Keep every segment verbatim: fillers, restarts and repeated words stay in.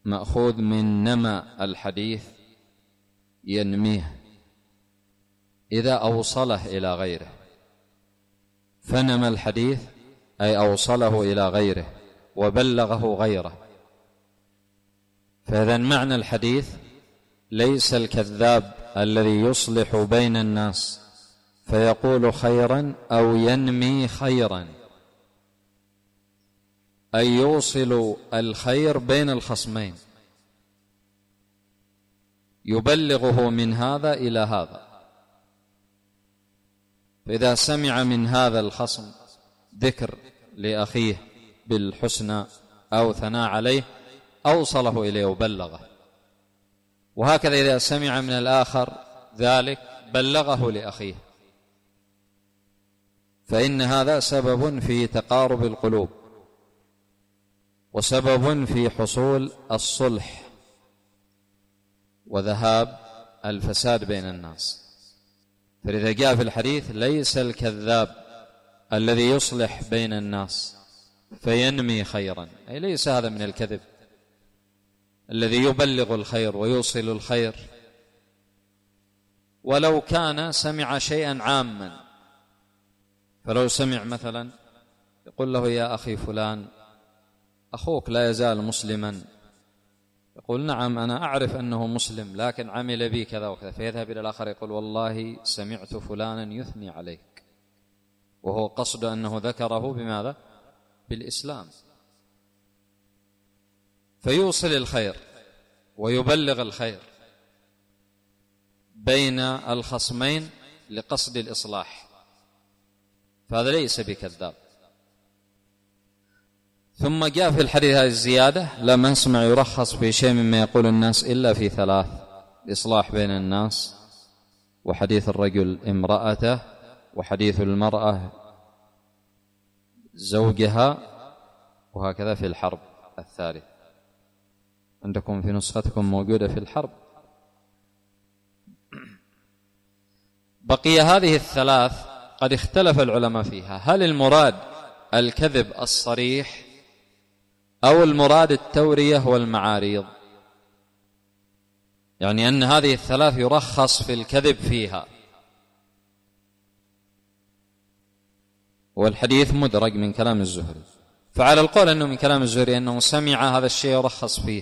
مأخوذ من نمى الحديث ينميه، إذا أوصله إلى غيره، فنمى الحديث أي أوصله إلى غيره وبلغه غيره. فإذا معنى الحديث ليس الكذاب الذي يصلح بين الناس فيقول خيرا أو ينمي خيرا، أي يوصل الخير بين الخصمين، يبلغه من هذا إلى هذا. فإذا سمع من هذا الخصم ذكر لأخيه بالحسنى أو ثناء عليه أوصله إليه وبلغه، وهكذا إذا سمع من الآخر ذلك بلغه لأخيه، فإن هذا سبب في تقارب القلوب وسبب في حصول الصلح وذهاب الفساد بين الناس. فإذا جاء في الحديث ليس الكذاب الذي يصلح بين الناس فينمي خيرا، أي ليس هذا من الكذب الذي يبلغ الخير ويوصل الخير، ولو كان سمع شيئا عاما. فلو سمع مثلا يقول له يا أخي فلان أخوك لا يزال مسلما، يقول نعم أنا أعرف أنه مسلم لكن عمل بي كذا وكذا، فيذهب إلى الآخر يقول والله سمعت فلانا يثني عليك، وهو قصد أنه ذكره بماذا؟ بالإسلام. فيوصل الخير ويبلغ الخير بين الخصمين لقصد الإصلاح، فهذا ليس بكذاب. ثم جاء في الحديث هذه الزيادة: لم أسمع يرخص في شيء مما يقول الناس إلا في ثلاث: الإصلاح بين الناس، وحديث الرجل امرأته، وحديث المرأة زوجها، وهكذا في الحرب الثالث. عندكم في نسختكم موجودة في الحرب. بقي هذه الثلاث قد اختلف العلماء فيها، هل المراد الكذب الصريح أو المراد التورية والمعاريض؟ يعني أن هذه الثلاث يرخص في الكذب فيها، والحديث مدرج من كلام الزهري، فعلى القول أنه من كلام الزهري أنه سمع هذا الشيء يرخص فيه،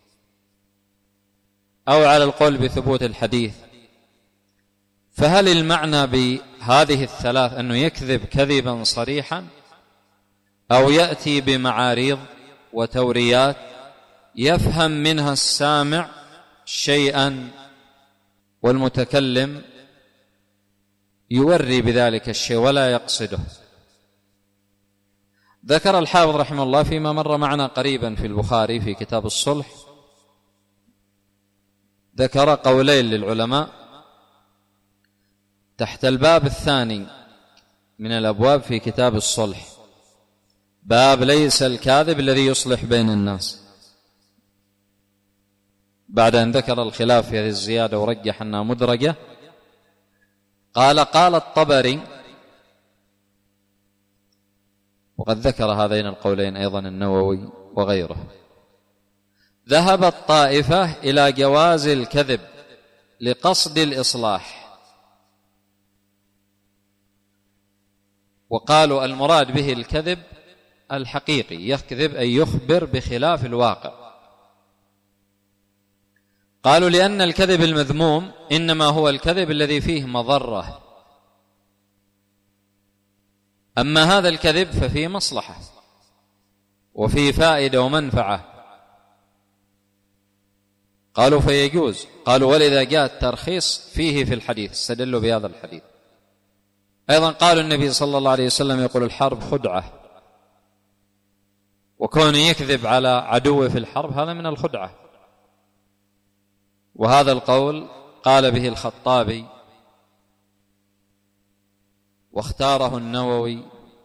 أو على القول بثبوت الحديث. فهل المعنى بهذه الثلاث أنه يكذب كذبا صريحا، أو يأتي بمعاريض وتوريات يفهم منها السامع شيئا والمتكلم يوري بذلك الشيء ولا يقصده؟ ذكر الحافظ رحمه الله فيما مر معنا قريبا في البخاري في كتاب الصلح، ذكر قولين للعلماء تحت الباب الثاني من الأبواب في كتاب الصلح، باب ليس الكاذب الذي يصلح بين الناس، بعد أن ذكر الخلاف في هذه الزيادة ورجح أنها مدرجة. قال قال الطبري، وقد ذكر هذين القولين أيضا النووي وغيره: ذهبت طائفة إلى جواز الكذب لقصد الإصلاح، وقالوا المراد به الكذب الحقيقي، يكذب أي يخبر بخلاف الواقع. قالوا لأن الكذب المذموم إنما هو الكذب الذي فيه مضرة، أما هذا الكذب ففيه مصلحة وفيه فائدة ومنفعة. قالوا فيجوز. قالوا ولذا جاء الترخيص فيه في الحديث، استدلوا بهذا الحديث. أيضا قالوا النبي صلى الله عليه وسلم يقول الحرب خدعة، وكونه يكذب على عدوه في الحرب هذا من الخدعة، وهذا القول قال به الخطابي واختاره النووي،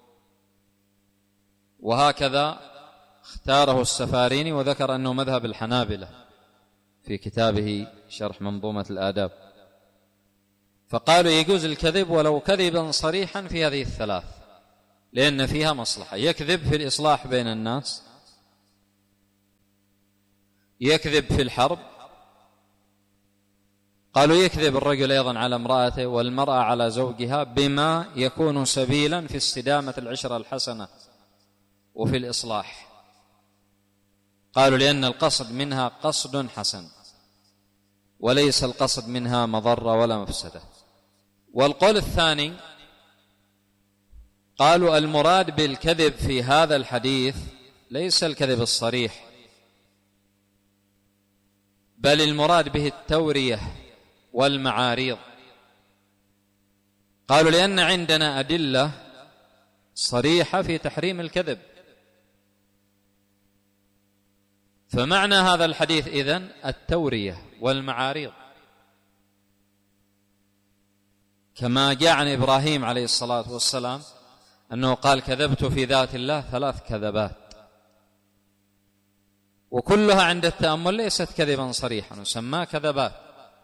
وهكذا اختاره السفاريني، وذكر أنه مذهب الحنابلة في كتابه شرح منظومة الآداب. فقالوا يجوز الكذب ولو كذبا صريحا في هذه الثلاث، لأن فيها مصلحة: يكذب في الإصلاح بين الناس، يكذب في الحرب؟ قالوا يكذب الرجل أيضا على امرأته والمرأة على زوجها بما يكون سبيلا في استدامة العشرة الحسنة وفي الإصلاح. قالوا لأن القصد منها قصد حسن وليس القصد منها مضرة ولا مفسدة. والقول الثاني قالوا المراد بالكذب في هذا الحديث ليس الكذب الصريح، بل المراد به التورية والمعاريض. قالوا لأن عندنا أدلة صريحة في تحريم الكذب، فمعنى هذا الحديث إذن التورية والمعاريض، كما جاء عن إبراهيم عليه الصلاة والسلام أنه قال كذبت في ذات الله ثلاث كذبات، وكلها عند التأمل ليست كذبا صريحا وسماه كذبات.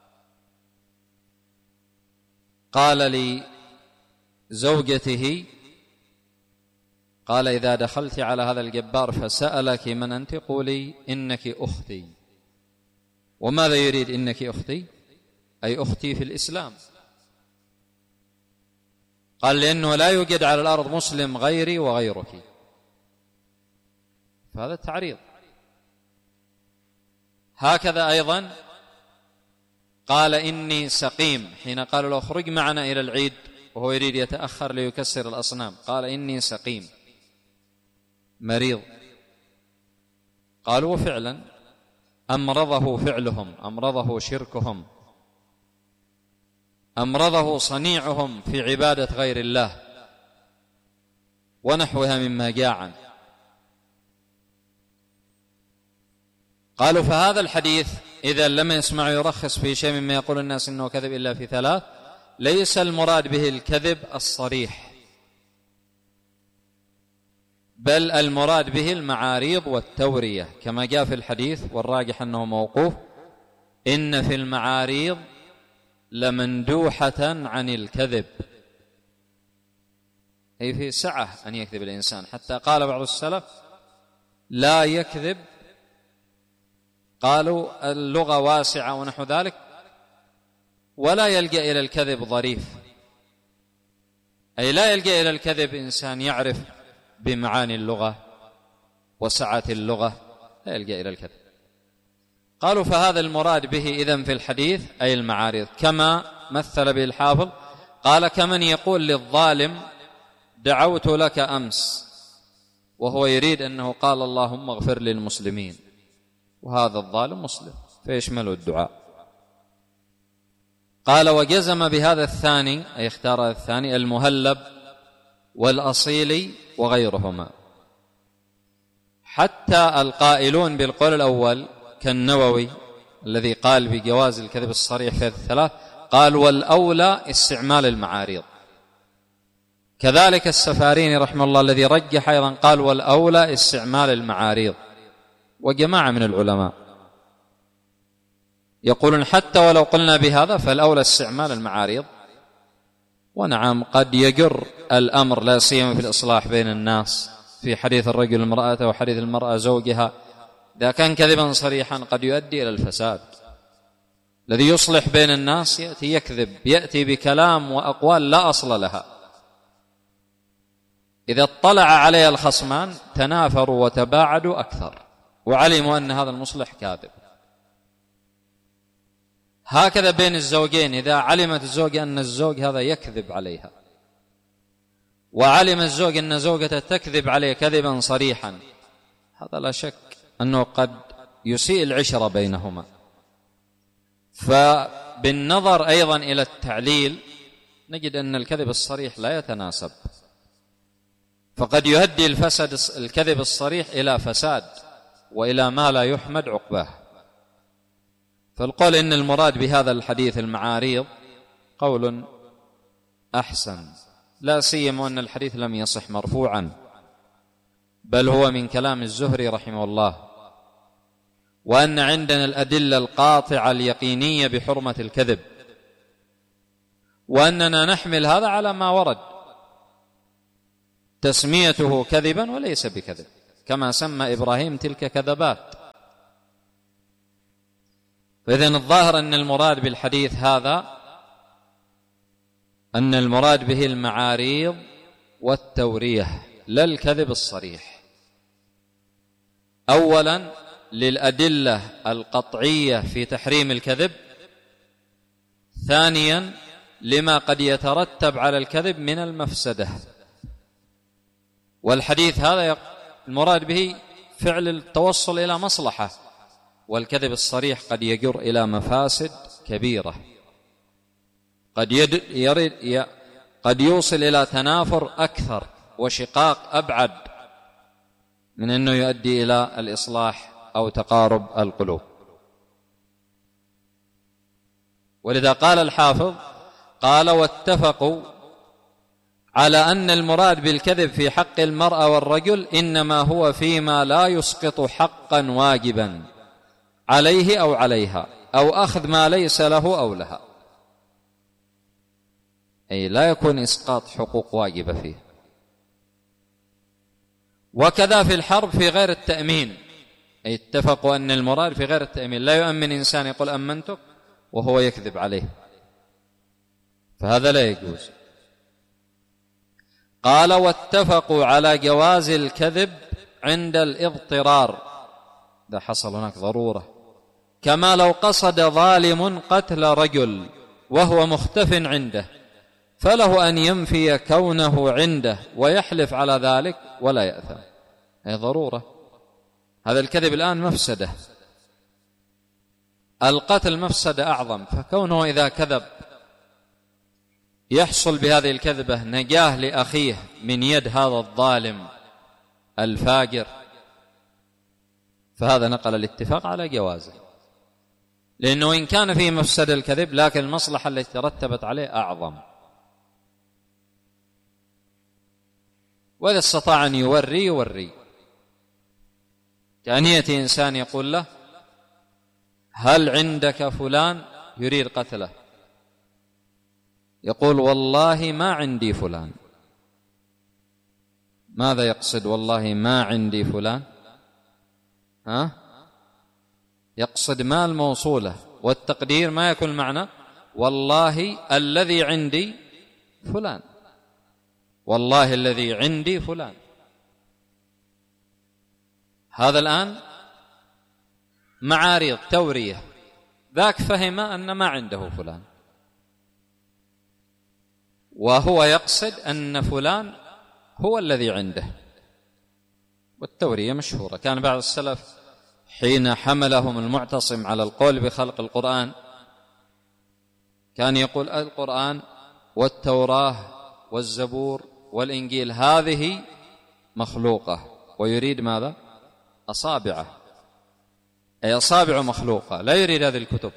قال لزوجته قال إذا دخلت على هذا الجبار فسألك من أنت قولي إنك أختي. وماذا يريد إنك أختي؟ أي أختي في الإسلام. قال لأنه لا يوجد على الأرض مسلم غيري وغيرك، فهذا التعريض. هكذا أيضا قال إني سقيم حين قالوا له اخرج معنا إلى العيد وهو يريد يتأخر ليكسر الأصنام، قال إني سقيم مريض. قالوا فعلا أمرضه فعلهم، أمرضه شركهم، أمرضه صنيعهم في عبادة غير الله ونحوها مما جاء عنه. قالوا فهذا الحديث إذا لم يسمع يرخص في شيء مما يقول الناس إنه كذب إلا في ثلاث، ليس المراد به الكذب الصريح، بل المراد به المعاريض والتورية، كما جاء في الحديث والراجح أنه موقوف إن في المعاريض لمندوحة عن الكذب، أي في سعة أن يكذب الإنسان، حتى قال بعض السلف لا يكذب، قالوا اللغة واسعة ونحو ذلك، ولا يلجأ إلى الكذب ظريف، أي لا يلجأ إلى الكذب إنسان يعرف بمعاني اللغة وسعة اللغة، لا يلجأ إلى الكذب. قالوا فهذا المراد به إذن في الحديث أي المعارض، كما مثل به الحافظ قال كمن يقول للظالم دعوت لك أمس، وهو يريد أنه قال اللهم اغفر للمسلمين، وهذا الظالم مسلم فيشمله الدعاء. قال وجزم بهذا الثاني أي اختار الثاني المهلب والأصيلي وغيرهما، حتى القائلون بالقول الأول كالنووي الذي قال بجواز الكذب الصريح في الثلاث قال والأولى استعمال المعاريض. كذلك السفاريني رحمه الله الذي رجح أيضا قال والأولى استعمال المعاريض، وجماعة من العلماء يقولون حتى ولو قلنا بهذا فالأولى استعمال المعاريض. ونعم قد يجر الأمر لا سيما في الإصلاح بين الناس، في حديث الرجل امرأته وحديث المرأة زوجها، إذا كان كذبا صريحا قد يؤدي إلى الفساد. الذي يصلح بين الناس يأتي يكذب، يأتي بكلام وأقوال لا أصل لها، إذا اطلع عليها الخصمان تنافروا وتباعدوا أكثر وعلموا أن هذا المصلح كاذب. هكذا بين الزوجين، إذا علمت الزوجة أن الزوج هذا يكذب عليها وعلم الزوج أن زوجته تكذب عليه كذبا صريحا، هذا لا شك أنه قد يسيء العشرة بينهما. فبالنظر أيضا إلى التعليل نجد أن الكذب الصريح لا يتناسب، فقد يؤدي الفساد الكذب الصريح إلى فساد وإلى ما لا يحمد عقباه. فالقول إن المراد بهذا الحديث المعاريض قول أحسن، لا سيما أن الحديث لم يصح مرفوعا، بل هو من كلام الزهري رحمه الله، وأن عندنا الأدلة القاطعة اليقينية بحرمة الكذب، وأننا نحمل هذا على ما ورد تسميته كذبا وليس بكذب، كما سمى إبراهيم تلك كذبات. فإذن الظاهر أن المراد بالحديث هذا أن المراد به المعاريض والتورية لا الكذب الصريح، أولا للأدلة القطعية في تحريم الكذب، ثانيا لما قد يترتب على الكذب من المفسدة. والحديث هذا المراد به فعل التوصل إلى مصلحة، والكذب الصريح قد يجر إلى مفاسد كبيرة، قد يرد قد يوصل إلى تنافر أكثر وشقاق أبعد من أنه يؤدي إلى الإصلاح أو تقارب القلوب. ولذا قال الحافظ قال واتفقوا على أن المراد بالكذب في حق المرأة والرجل إنما هو فيما لا يسقط حقا واجبا عليه أو عليها أو أخذ ما ليس له أو لها، أي لا يكون إسقاط حقوق واجبة فيه. وكذا في الحرب في غير التأمين، أي اتفقوا أن المراد في غير التأمين، لا يؤمن إنسان يقول أمنتك وهو يكذب عليه، فهذا لا يجوز. قال واتفقوا على جواز الكذب عند الاضطرار، إذا حصل هناك ضرورة، كما لو قصد ظالم قتل رجل وهو مختف عنده، فله أن ينفي كونه عنده ويحلف على ذلك ولا يأثم، هي ضرورة. هذا الكذب الآن مفسدة، القتل مفسدة أعظم، فكونه إذا كذب يحصل بهذه الكذبة نجاه لأخيه من يد هذا الظالم الفاجر، فهذا نقل الاتفاق على جوازه، لأنه إن كان فيه مفسد الكذب لكن المصلحة التي ترتبت عليه أعظم. وإذا استطاع أن يوري يوري، كأن يأتي إنسان يقول له هل عندك فلان يريد قتله، يقول والله ما عندي فلان. ماذا يقصد والله ما عندي فلان؟ ها؟ يقصد ما الموصولة، والتقدير ما يكون معنى والله الذي عندي فلان، والله الذي عندي فلان. هذا الآن معاريض تورية، ذاك فهم أن ما عنده فلان، وهو يقصد أن فلان هو الذي عنده. والتورية مشهورة، كان بعض السلف حين حملهم المعتصم على القول بخلق القرآن كان يقول القرآن والتوراة والزبور والإنجيل هذه مخلوقة، ويريد ماذا؟ أصابعه، أي أصابع مخلوقة، لا يريد هذه الكتب.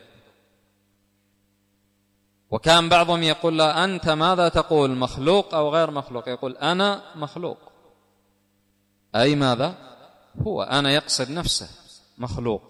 وكان بعضهم يقول لا أنت ماذا تقول، مخلوق أو غير مخلوق؟ يقول أنا مخلوق، أي ماذا هو، أنا يقصد نفسه مخلوق.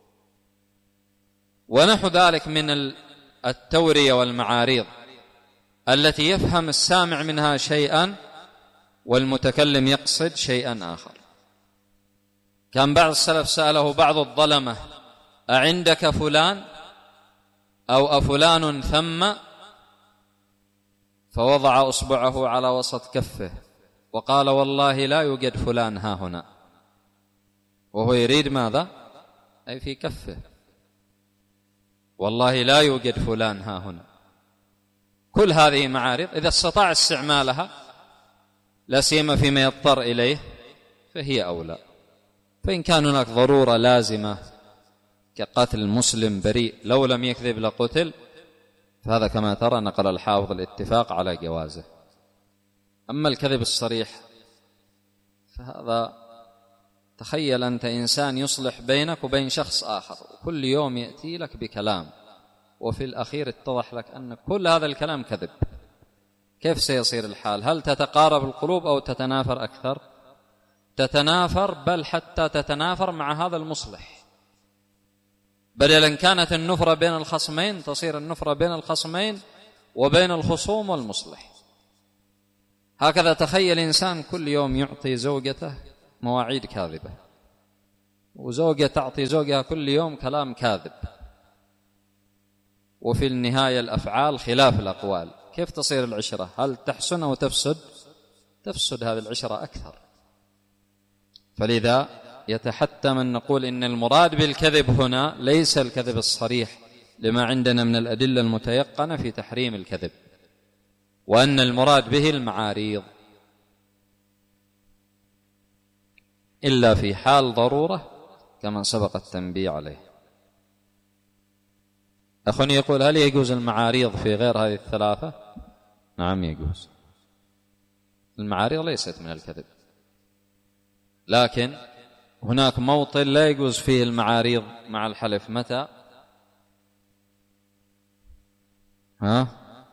ونحو ذلك من التورية والمعاريض التي يفهم السامع منها شيئا والمتكلم يقصد شيئا آخر. كان بعض السلف سأله بعض الظلمة أعندك فلان أو أفلان ثم، فوضع أصبعه على وسط كفه وقال والله لا يوجد فلان ها هنا، وهو يريد ماذا؟ أي في كفه، والله لا يوجد فلان ها هنا. كل هذه معارض إذا استطاع استعمالها لا سيما فيما يضطر إليه فهي أولى. فإن كان هناك ضرورة لازمة كقتل المسلم بريء لو لم يكذب لقتل، فهذا كما ترى نقل الحافظ الاتفاق على جوازه. أما الكذب الصريح فهذا تخيل أنت إنسان يصلح بينك وبين شخص آخر وكل يوم يأتي لك بكلام وفي الأخير اتضح لك أن كل هذا الكلام كذب، كيف سيصير الحال؟ هل تتقارب القلوب أو تتنافر أكثر؟ تتنافر، بل حتى تتنافر مع هذا المصلح. بدلا كانت النفرة بين الخصمين تصير النفرة بين الخصمين وبين الخصوم والمصلح. هكذا تخيل إنسان كل يوم يعطي زوجته مواعيد كاذبة، وزوجة تعطي زوجها كل يوم كلام كاذب، وفي النهاية الأفعال خلاف الأقوال، كيف تصير العشرة؟ هل تحسن أو تفسد؟ تفسد هذه العشرة أكثر. فلذا يتحتم أن نقول إن المراد بالكذب هنا ليس الكذب الصريح لما عندنا من الأدلة المتيقنة في تحريم الكذب، وأن المراد به المعاريض، إلا في حال ضرورة كما سبق التنبيه عليه. أخوني يقول: هل يجوز المعاريض في غير هذه الثلاثة؟ نعم يجوز. المعاريض ليست من الكذب، لكن هناك موطن لا يجوز فيه المعاريض مع الحلف. متى؟ ها؟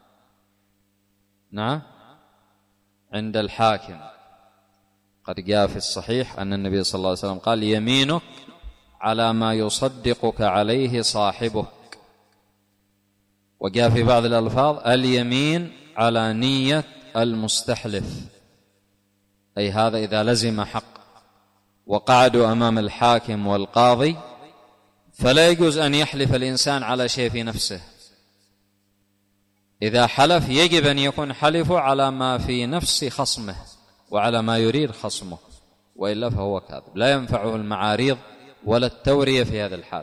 نعم، عند الحاكم. قد جاء في الصحيح أن النبي صلى الله عليه وسلم قال: يمينك على ما يصدقك عليه صاحبك. وجاء في بعض الألفاظ: اليمين على نية المستحلف، أي هذا إذا لزم حق وقعدوا أمام الحاكم والقاضي فلا يجوز أن يحلف الإنسان على شيء في نفسه. إذا حلف يجب أن يكون حلفه على ما في نفس خصمه وعلى ما يريد خصمه، وإلا فهو كاذب، لا ينفعه المعاريض ولا التورية في هذا الحال.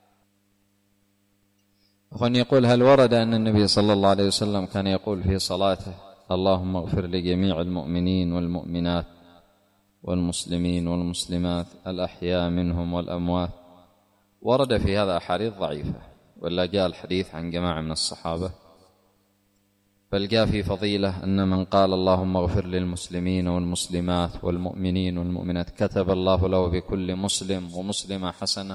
أخوان يقول: هل ورد أن النبي صلى الله عليه وسلم كان يقول في صلاته: اللهم اغفر لجميع المؤمنين والمؤمنات والمسلمين والمسلمات الأحياء منهم والأموات؟ ورد في هذا أحاديث ضعيفة، ولا جاء الحديث عن جماعة من الصحابة، بل جاء في فضيلة أن من قال اللهم اغفر للمسلمين والمسلمات والمؤمنين والمؤمنات كتب الله له بكل مسلم ومسلمة حسنة،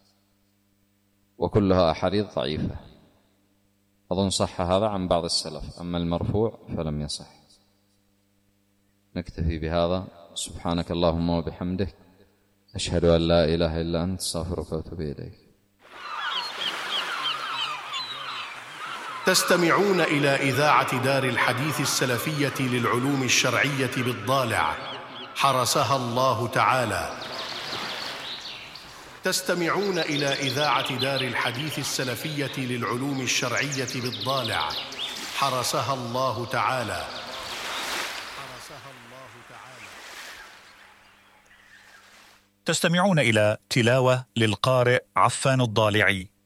وكلها أحاديث ضعيفة. أظن صح هذا عن بعض السلف، أما المرفوع فلم يصح. نكتفي بهذا. سبحانك اللهم وبحمدك، أشهد أن لا إله إلا أنت، استغفرك وأتوب إليك. تستمعون إلى إذاعة دار الحديث السلفية للعلوم الشرعية بالضالع، حرسها الله تعالى. تستمعون إلى إذاعة دار الحديث السلفية للعلوم الشرعية بالضالع، حرسها الله تعالى. تستمعون إلى تلاوة للقارئ عفان الضالعي.